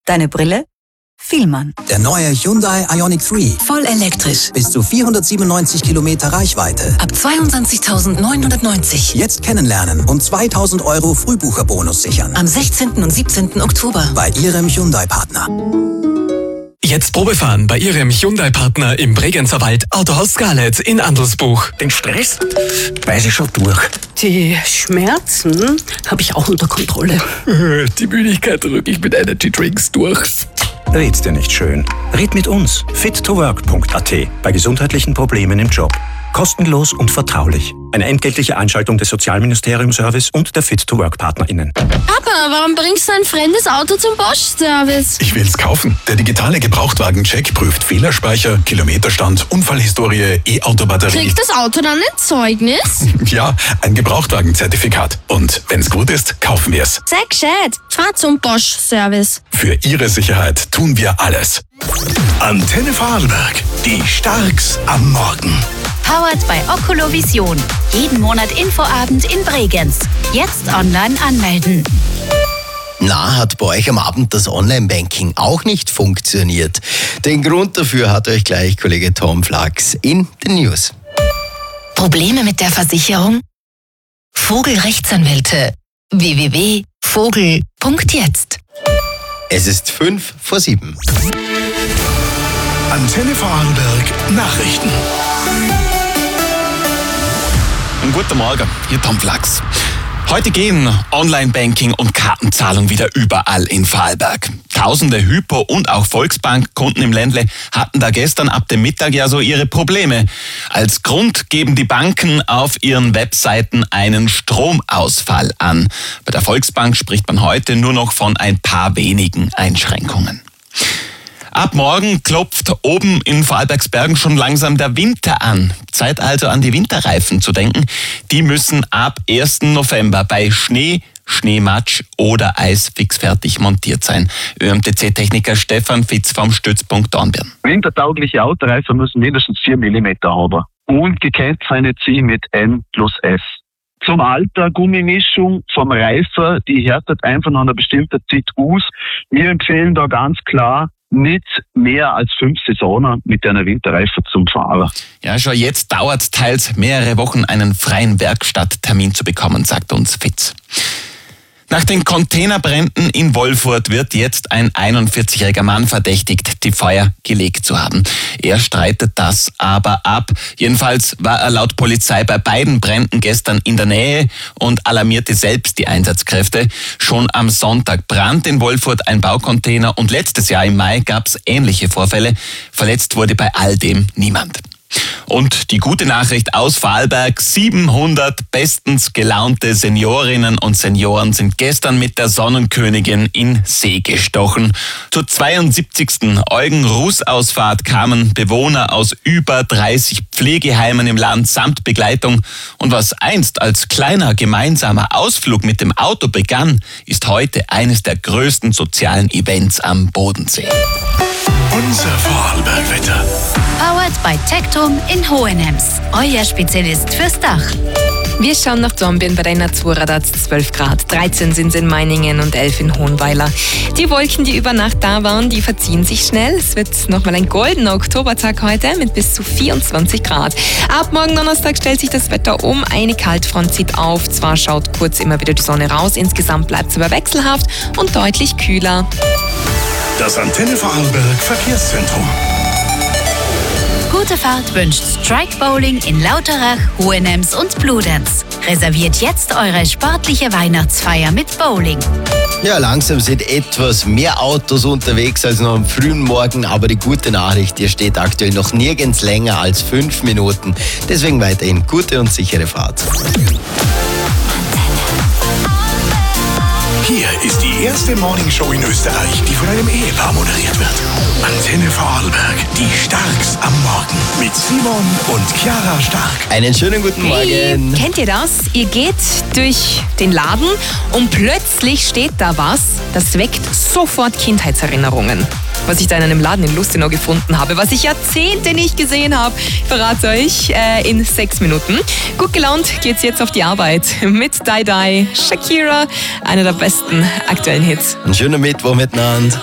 Deine Brille? Vielmann. Der neue Hyundai Ioniq 3. Voll elektrisch. Bis zu 497 Kilometer Reichweite. Ab 22.990. Jetzt kennenlernen und 2.000 € Frühbucherbonus sichern. Am 16. und 17. Oktober. Bei Ihrem Hyundai-Partner. Jetzt Probefahren bei Ihrem Hyundai-Partner im Bregenzer Wald, Autohaus Scarlett in Andelsbuch. Den Stress weiß ich schon durch. Die Schmerzen habe ich auch unter Kontrolle. Die Müdigkeit drücke ich mit Energy Drinks durch. Red's dir nicht schön. Red mit uns. fit2work.at. Bei gesundheitlichen Problemen im Job. Kostenlos und vertraulich. Eine entgeltliche Einschaltung des Sozialministerium-Service und der Fit2Work-PartnerInnen. Papa, warum bringst du ein fremdes Auto zum Bosch-Service? Ich will's kaufen. Der digitale Gebrauchtwagen-Check prüft Fehlerspeicher, Kilometerstand, Unfallhistorie, E-Auto-Batterie. Kriegt das Auto dann ein Zeugnis? Ja, ein Gebrauchtwagen-Zertifikat. Und wenn's gut ist, kaufen wir's. Sei gescheit. Fahr zum Bosch-Service. Für Ihre Sicherheit tun wir alles. Antenne Vorarlberg. Die Starks am Morgen. Powered bei Oculovision. Jeden Monat Infoabend in Bregenz. Jetzt online anmelden. Na, hat bei euch am Abend das Online-Banking auch nicht funktioniert? Den Grund dafür hat euch gleich Kollege Tom Flachs in den News. Probleme mit der Versicherung? Vogelrechtsanwälte. www.vogel.jetzt. Es ist 6:55. Antenne Vorarlberg Nachrichten. Guten Morgen, hier Tom Flachs. Heute gehen Online-Banking und Kartenzahlung wieder überall in Vorarlberg. Tausende Hypo- und auch Volksbank-Kunden im Ländle hatten da gestern ab dem Mittag ja so ihre Probleme. Als Grund geben die Banken auf ihren Webseiten einen Stromausfall an. Bei der Volksbank spricht man heute nur noch von ein paar wenigen Einschränkungen. Ab morgen klopft oben in Vorarlbergsbergen schon langsam der Winter an. Zeit also an die Winterreifen zu denken. Die müssen ab 1. November bei Schnee, Schneematsch oder Eis fixfertig montiert sein. ÖMTC-Techniker Stefan Fitz vom Stützpunkt Dornbirn. Wintertaugliche Autoreifen müssen mindestens 4 mm haben und gekennzeichnet sie mit N+S. Zum Alter, Gummimischung vom Reifer, die härtet einfach nach einer bestimmten Zeit aus. Wir empfehlen da ganz klar, nicht mehr als 5 Saisonen mit einer Winterreifen zum Fahren. Ja, schon jetzt dauert teils mehrere Wochen, einen freien Werkstatttermin zu bekommen, sagt uns Fitz. Nach den Containerbränden in Wolfurt wird jetzt ein 41-jähriger Mann verdächtigt, die Feuer gelegt zu haben. Er streitet das aber ab. Jedenfalls war er laut Polizei bei beiden Bränden gestern in der Nähe und alarmierte selbst die Einsatzkräfte. Schon am Sonntag brannte in Wolfurt ein Baucontainer und letztes Jahr im Mai gab es ähnliche Vorfälle. Verletzt wurde bei all dem niemand. Und die gute Nachricht aus Vorarlberg: 700 bestens gelaunte Seniorinnen und Senioren sind gestern mit der Sonnenkönigin in See gestochen. Zur 72. Eugen-Ruß-Ausfahrt kamen Bewohner aus über 30 Pflegeheimen im Land samt Begleitung. Und was einst als kleiner gemeinsamer Ausflug mit dem Auto begann, ist heute eines der größten sozialen Events am Bodensee. Unser Vorarlberg-Wetter. Powered bei Tektum in Hohenems. Euer Spezialist fürs Dach. Wir schauen nach Dornbirn. Bei der Natura, da hat es 12 Grad. 13 sind es in Meiningen und 11 in Hohenweiler. Die Wolken, die über Nacht da waren, die verziehen sich schnell. Es wird nochmal ein goldener Oktobertag heute mit bis zu 24 Grad. Ab morgen Donnerstag stellt sich das Wetter um. Eine Kaltfront zieht auf. Zwar schaut kurz immer wieder die Sonne raus. Insgesamt bleibt es aber wechselhaft und deutlich kühler. Das Antenne Vorarlberg Verkehrszentrum. Gute Fahrt wünscht Strike Bowling in Lauterach, Hohenems und Bludenz. Reserviert jetzt eure sportliche Weihnachtsfeier mit Bowling. Ja, langsam sind etwas mehr Autos unterwegs als noch am frühen Morgen, aber die gute Nachricht, ihr steht aktuell noch nirgends länger als 5 Minuten. Deswegen weiterhin gute und sichere Fahrt. Hier ist die erste Morningshow in Österreich, die von einem Ehepaar moderiert wird. Antenne Vorarlberg, die Starks am Morgen mit Simon und Chiara Stark. Einen schönen guten Morgen. Kennt ihr das? Ihr geht durch den Laden und plötzlich steht da was, das weckt sofort Kindheitserinnerungen. Was ich da in einem Laden in Lustenau gefunden habe, was ich Jahrzehnte nicht gesehen habe. Ich verrate euch in 6 Minuten. Gut gelaunt geht's jetzt auf die Arbeit mit Die Die, Shakira, einer der besten aktuellen Hits. Ein schöner Mittwoch miteinander.